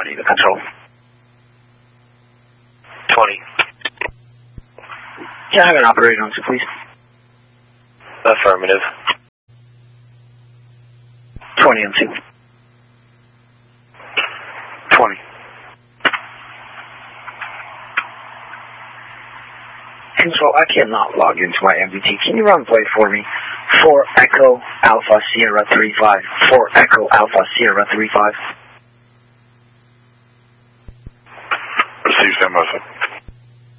the control. 20. Yeah, I got an operator on, so please. Affirmative. 20 on 2. 20. Control, I cannot log into my MDT. Can you run play for me? 4 Echo Alpha Sierra 35. 4 Echo Alpha Sierra 35. Receive, stand by, sir.